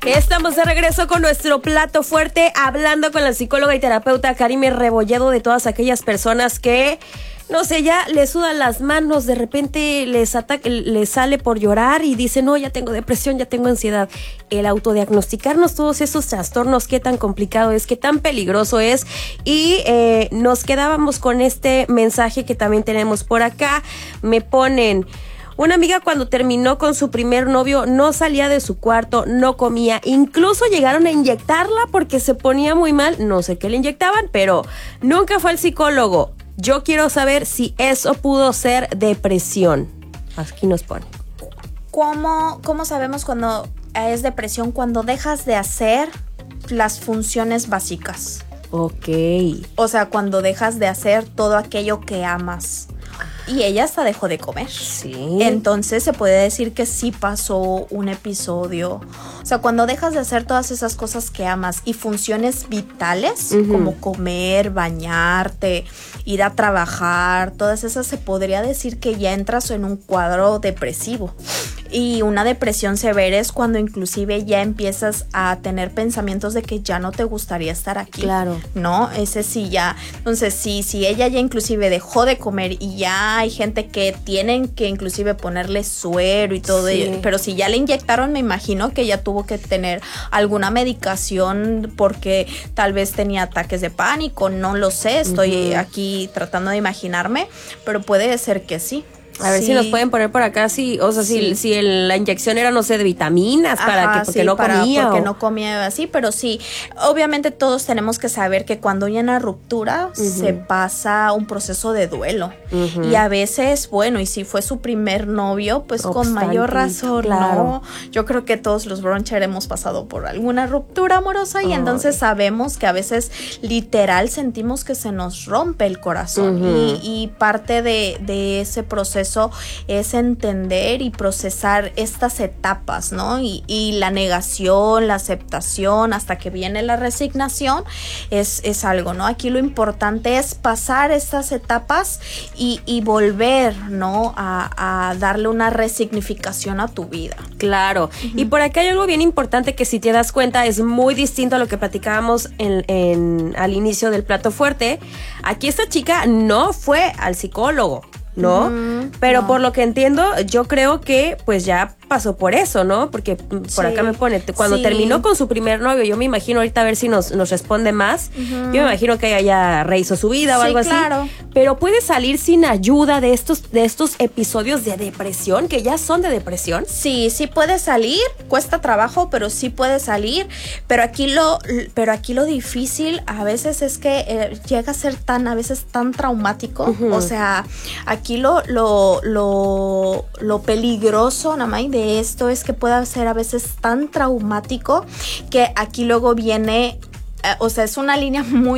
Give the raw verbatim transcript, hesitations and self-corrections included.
Estamos de regreso con nuestro plato fuerte, hablando con la psicóloga y terapeuta Karime Rebolledo de todas aquellas personas que, no sé, ya les sudan las manos, de repente les ataca, les sale por llorar y dicen, no, ya tengo depresión, ya tengo ansiedad. El autodiagnosticarnos todos esos trastornos, qué tan complicado es, qué tan peligroso es. Y eh, nos quedábamos con este mensaje que también tenemos por acá. Me ponen... Una amiga cuando terminó con su primer novio no salía de su cuarto, no comía, incluso llegaron a inyectarla porque se ponía muy mal, no sé qué le inyectaban, pero nunca fue al psicólogo. Yo quiero saber si eso pudo ser depresión. Aquí nos pone. ¿Cómo, cómo sabemos cuando es depresión? Cuando dejas de hacer las funciones básicas. Ok. O sea, cuando dejas de hacer todo aquello que amas. Y ella hasta dejó de comer. Sí. Entonces se puede decir que sí pasó un episodio. O sea, cuando dejas de hacer todas esas cosas que amas y funciones vitales, uh-huh. como comer, bañarte, ir a trabajar, todas esas, se podría decir que ya entras en un cuadro depresivo. Y una depresión severa es cuando inclusive ya empiezas a tener pensamientos de que ya no te gustaría estar aquí. Claro. ¿No? Ese sí ya. Entonces, sí, si ella ya inclusive dejó de comer y ya hay gente que tienen que inclusive ponerle suero y todo, sí. y, pero si ya le inyectaron, me imagino que ella tuvo que tener alguna medicación porque tal vez tenía ataques de pánico, no lo sé, estoy uh-huh. aquí tratando de imaginarme, pero puede ser que sí. A ver sí. si nos pueden poner por acá, si, o sea, sí. si, si el, la inyección era, no sé, de vitaminas, Ajá, para que, porque sí, no para, comía. Porque o... no comía así, pero sí, obviamente todos tenemos que saber que cuando hay una ruptura, uh-huh. se pasa un proceso de duelo. Uh-huh. Y a veces, bueno, y si fue su primer novio, pues Obstante, con mayor razón, claro. ¿no? Yo creo que todos los bruncher hemos pasado por alguna ruptura amorosa y oh. entonces sabemos que a veces literal sentimos que se nos rompe el corazón. Uh-huh. y, y parte de, de ese proceso es entender y procesar estas etapas, ¿no? Y, y la negación, la aceptación, hasta que viene la resignación, es, es algo, ¿no? Aquí lo importante es pasar estas etapas y, y volver, ¿no? A, a darle una resignificación a tu vida. Claro. Uh-huh. Y por acá hay algo bien importante que si te das cuenta es muy distinto a lo que platicábamos en, en, al inicio del plato fuerte. Aquí esta chica no fue al psicólogo, ¿no? Uh-huh. Pero no. por lo que entiendo, yo creo que pues ya pasó por eso, ¿no? Porque por sí. acá me pone, cuando sí. terminó con su primer novio, yo me imagino ahorita a ver si nos, nos responde más, uh-huh. yo me imagino que ella rehizo su vida o sí, algo claro. así, pero puede salir sin ayuda de estos, de estos episodios de depresión, que ya son de depresión. Sí, sí puede salir, cuesta trabajo, pero sí puede salir, pero aquí lo, pero aquí lo difícil a veces es que eh, llega a ser tan, a veces tan traumático, uh-huh. o sea, aquí lo, lo, lo, lo peligroso, nada más, de esto es que puede ser a veces tan traumático que aquí luego viene, eh, o sea, es una línea muy